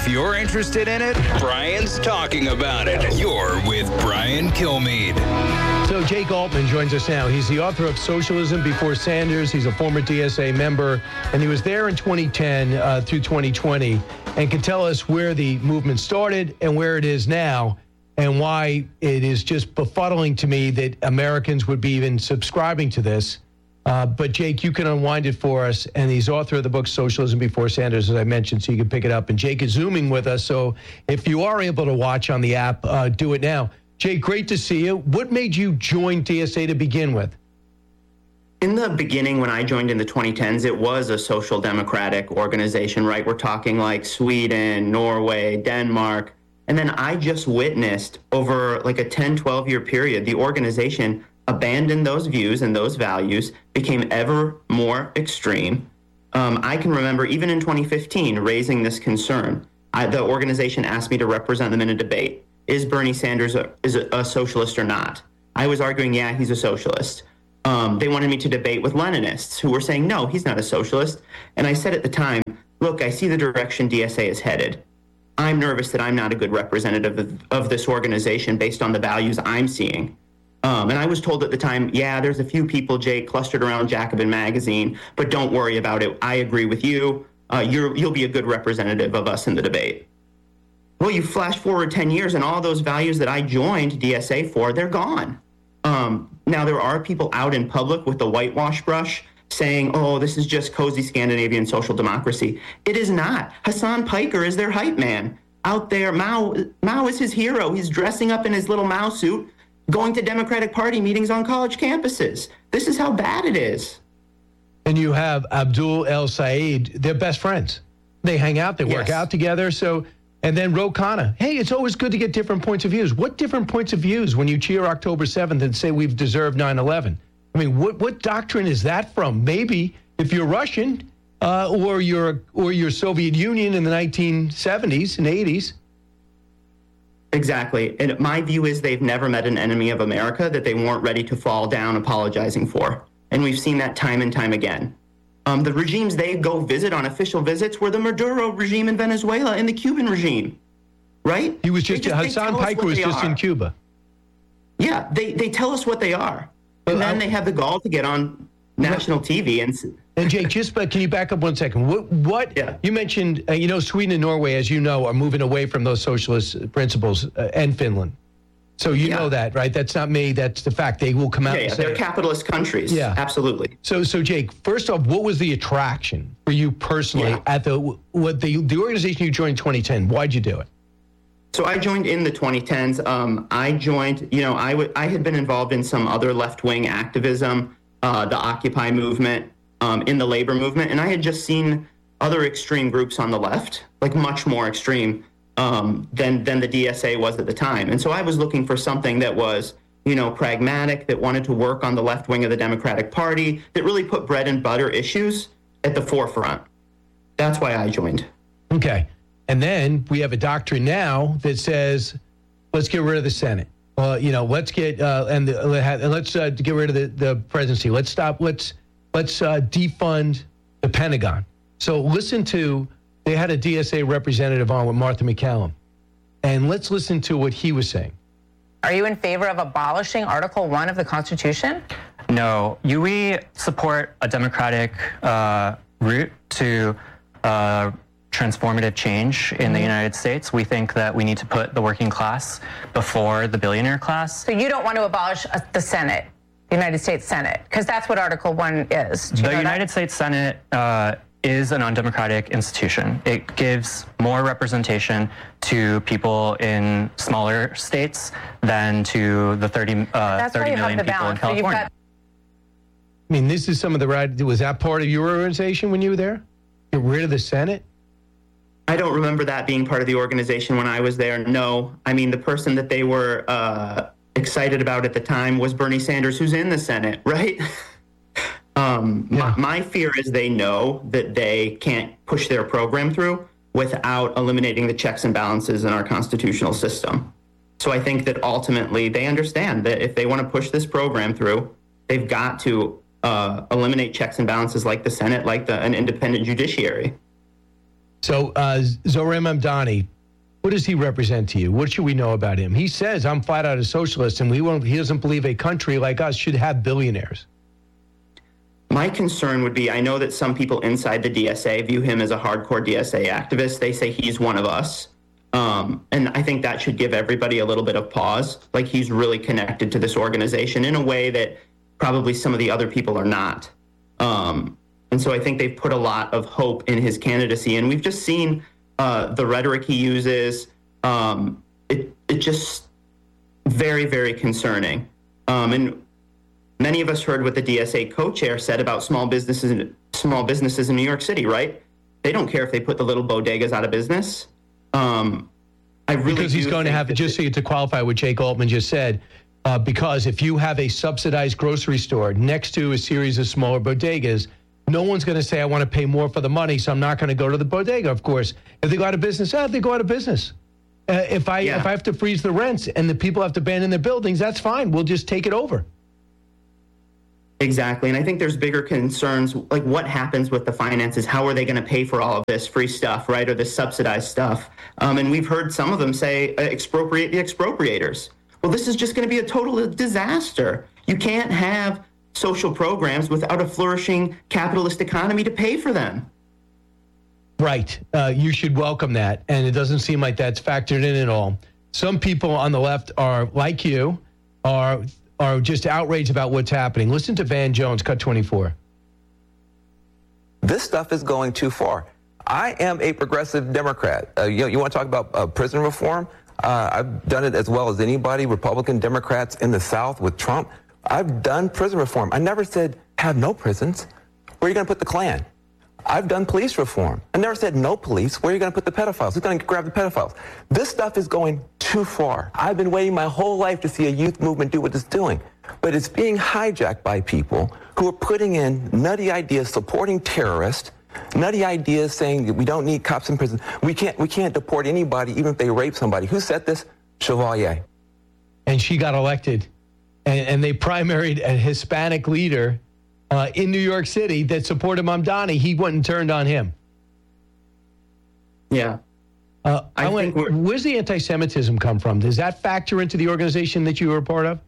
If you're interested in it, Brian's talking about it. You're with Brian Kilmeade. So Jake Altman joins us now. He's the author of Socialism Before Sanders. He's a former DSA member, and he was there in 2010 through 2020, and can tell us where the movement started and where it is now, and why it is just befuddling to me that Americans would be even subscribing to this. But Jake, you can unwind it for us, and he's author of the book Socialism Before Sanders, as I mentioned, so you can pick it up. And Jake is Zooming with us, so if you are able to watch on the app, do it now. Jake, great to see you. What made you join DSA to begin with? In the beginning, when I joined in the 2010s, it was a social democratic organization, right? We're talking like Sweden, Norway, Denmark. And then I just witnessed over like a 10, 12-year period, the organization abandoned those views and those values, became ever more extreme. I can remember even in 2015 raising this concern. The organization asked me to represent them in a debate. Is Bernie Sanders a socialist or not? I was arguing, yeah, he's a socialist. They wanted me to debate with Leninists who were saying, no, he's not a socialist. And I said at the time, look, I see the direction DSA is headed. I'm nervous that I'm not a good representative of this organization based on the values I'm seeing. And I was told at the time, yeah, there's a few people, Jake, clustered around Jacobin Magazine, but don't worry about it. I agree with you. You'll be a good representative of us in the debate. Well, you flash forward 10 years and all those values that I joined DSA for, they're gone. Now, there are people out in public with the whitewash brush saying, oh, this is just cozy Scandinavian social democracy. It is not. Hassan Piker is their hype man. Out there, Mao is his hero. He's dressing up in his little Mao suit, going to Democratic Party meetings on college campuses. This is how bad it is. And you have Abdul El Sayed. They're best friends. They hang out. They work out together. So, and then Ro Khanna. Hey, it's always good to get different points of views. What different points of views when you cheer October 7th and say we've deserved 9/11? I mean, what doctrine is that from? Maybe if you're Russian or you're Soviet Union in the 1970s and 80s. Exactly. And my view is they've never met an enemy of America that they weren't ready to fall down apologizing for. And we've seen that time and time again. The regimes they go visit on official visits were the Maduro regime in Venezuela and the Cuban regime, right? He was Hassan Piker was just in Cuba. Yeah, they tell us what they are. And then they have the gall to get on national TV and Jake, can you back up 1 second? What you mentioned, Sweden and Norway, as you know, are moving away from those socialist principles, and Finland. So you know that, right? That's not me. That's the fact. They will come out and say they're capitalist countries. Yeah, absolutely. So Jake, first off, what was the attraction for you personally at the organization you joined in 2010? Why'd you do it? So I joined in the 2010s. I joined, I had been involved in some other left-wing activism, the Occupy movement, in the labor movement, and I had just seen other extreme groups on the left, like much more extreme than the DSA was at the time. And so I was looking for something that was, pragmatic, that wanted to work on the left wing of the Democratic Party, that really put bread and butter issues at the forefront. That's why I joined. Okay. And then we have a doctrine now that says, let's get rid of the Senate. Let's get let's get rid of the presidency. Let's defund the Pentagon. So they had a DSA representative on with Martha McCallum, and let's listen to what he was saying. Are you in favor of abolishing Article 1 of the Constitution? No. We support a democratic route to transformative change in the United States. We think that we need to put the working class before the billionaire class. So you don't want to abolish the Senate, the United States Senate, because that's what Article 1 is. The United States Senate is an undemocratic institution. It gives more representation to people in smaller states than to the 30 million people in California. I mean, this is some of the was that part of your organization when you were there? Get rid of the Senate? I don't remember that being part of the organization when I was there. No. I mean, the person that they were excited about at the time was Bernie Sanders, who's in the Senate, right? My fear is they know that they can't push their program through without eliminating the checks and balances in our constitutional system. So I think that ultimately they understand that if they want to push this program through, they've got to eliminate checks and balances like the Senate, like an independent judiciary. So Zohran Mamdani, what does he represent to you? What should we know about him? He says, I'm flat out a socialist, and he doesn't believe a country like us should have billionaires. My concern would be, I know that some people inside the DSA view him as a hardcore DSA activist. They say he's one of us. And I think that should give everybody a little bit of pause. Like, he's really connected to this organization in a way that probably some of the other people are not. And so I think they've put a lot of hope in his candidacy. And we've just seen the rhetoric he uses. It just very, very concerning. And many of us heard what the DSA co-chair said about small businesses in New York City, right? They don't care if they put the little bodegas out of business. Because he's going to have, just so you to qualify what Jake Altman just said, because if you have a subsidized grocery store next to a series of smaller bodegas, no one's going to say, I want to pay more for the money, so I'm not going to go to the bodega, of course. If they go out of business, they go out of business. If I have to freeze the rents and the people have to abandon their buildings, that's fine. We'll just take it over. Exactly. And I think there's bigger concerns, like what happens with the finances? How are they going to pay for all of this free stuff, right? Or this subsidized stuff? And we've heard some of them say, expropriate the expropriators. Well, this is just going to be a total disaster. You can't have social programs without a flourishing capitalist economy to pay for them. Right. You should welcome that. And it doesn't seem like that's factored in at all. Some people on the left are, like you, are just outraged about what's happening. Listen to Van Jones, cut 24. This stuff is going too far. I am a progressive Democrat. You want to talk about prison reform? I've done it as well as anybody, Republican Democrats in the South with Trump. I've done prison reform. I never said have no prisons. Where are you going to put the Klan? I've done police reform. I never said no police. Where are you going to put the pedophiles? Who's going to grab the pedophiles? This stuff is going too far. I've been waiting my whole life to see a youth movement do what it's doing. But it's being hijacked by people who are putting in nutty ideas supporting terrorists, nutty ideas saying that we don't need cops in prison. We can't deport anybody even if they rape somebody. Who said this? Chevalier. And she got elected. And they primaried a Hispanic leader in New York City that supported Mamdani. He went and turned on him. Yeah. Where's the anti-Semitism come from? Does that factor into the organization that you were a part of?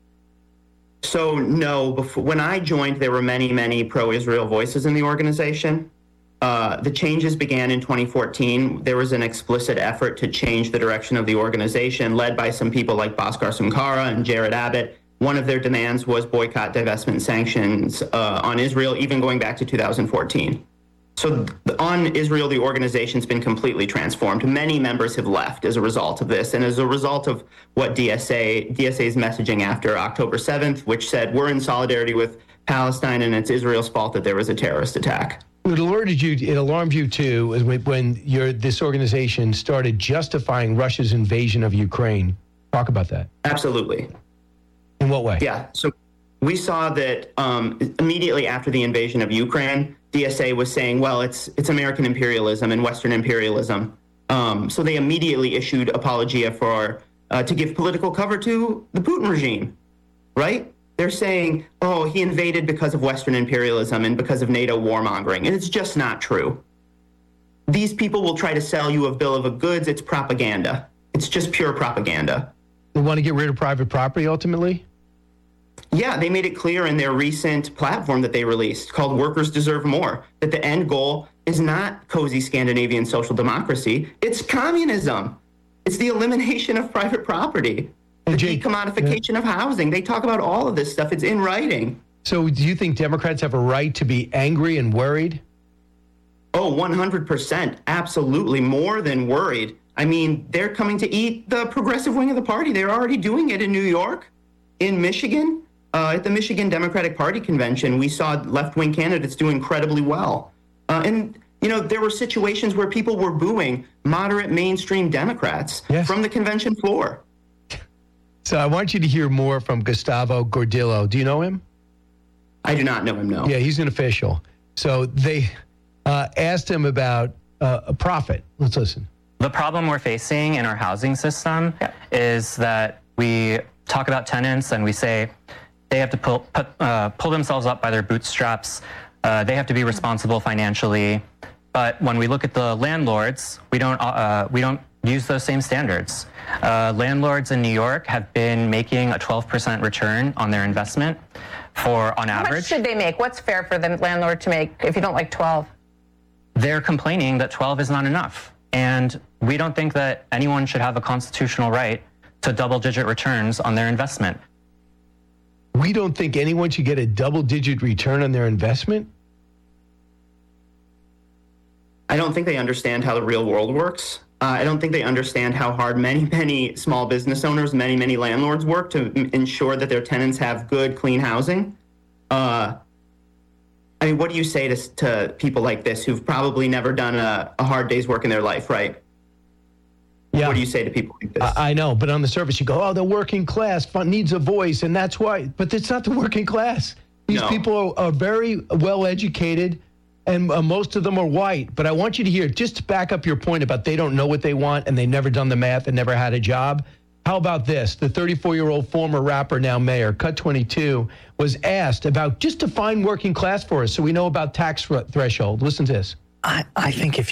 So, no. When I joined, there were many, many pro-Israel voices in the organization. The changes began in 2014. There was an explicit effort to change the direction of the organization, led by some people like Bhaskar Sunkara and Jared Abbott. One of their demands was boycott, divestment, sanctions on Israel, even going back to 2014. So on Israel, the organization's been completely transformed. Many members have left as a result of this, and as a result of what DSA's messaging after October 7th, which said we're in solidarity with Palestine and it's Israel's fault that there was a terrorist attack. It alarmed you too when this organization started justifying Russia's invasion of Ukraine. Talk about that. Absolutely. In what way? Yeah. So we saw that immediately after the invasion of Ukraine, DSA was saying, well, it's American imperialism and Western imperialism. So they immediately issued apologia to give political cover to the Putin regime, right? They're saying, oh, he invaded because of Western imperialism and because of NATO warmongering. And it's just not true. These people will try to sell you a bill of goods. It's propaganda. It's just pure propaganda. They want to get rid of private property ultimately? Yeah, they made it clear in their recent platform that they released called Workers Deserve More, that the end goal is not cozy Scandinavian social democracy. It's communism. It's the elimination of private property. The decommodification of housing. They talk about all of this stuff. It's in writing. So do you think Democrats have a right to be angry and worried? Oh, 100%. Absolutely. More than worried. I mean, they're coming to eat the progressive wing of the party. They're already doing it in New York, in Michigan. At the Michigan Democratic Party convention, we saw left-wing candidates do incredibly well. And, there were situations where people were booing moderate mainstream Democrats from the convention floor. So I want you to hear more from Gustavo Gordillo. Do you know him? I do not know him, no. Yeah, he's an official. So they asked him about a profit. Let's listen. The problem we're facing in our housing system is that we talk about tenants and we say they have to pull themselves up by their bootstraps. They have to be responsible financially. But when we look at the landlords, we don't use those same standards. Landlords in New York have been making a 12% return on their investment on average. How much should they make? What's fair for the landlord to make if you don't like 12? They're complaining that 12 is not enough. And we don't think that anyone should have a constitutional right to double-digit returns on their investment. We don't think anyone should get a double-digit return on their investment? I don't think they understand how the real world works. I don't think they understand how hard many small business owners, many landlords work to ensure that their tenants have good, clean housing. I mean, what do you say to people like this who've probably never done a hard day's work in their life, right? Yeah. What do you say to people like this? I know, but on the surface you go, oh, the working class needs a voice, and that's why. But it's not the working class. These people are very well educated, and most of them are white. But I want you to hear, just to back up your point about they don't know what they want and they've never done the math and never had a job. How about this? The 34-year-old former rapper, now mayor, Cut 22, was asked about just define working class for us so we know about tax threshold. Listen to this. I think if